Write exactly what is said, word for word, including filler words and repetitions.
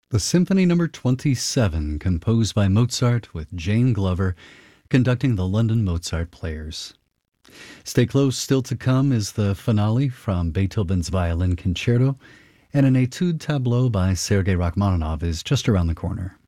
The Symphony Number twenty-seven, composed by Mozart with Jane Glover conducting the London Mozart Players. Stay close, still to come is the finale from Beethoven's Violin Concerto, and an Etude Tableau by Sergei Rachmaninoff is just around the corner.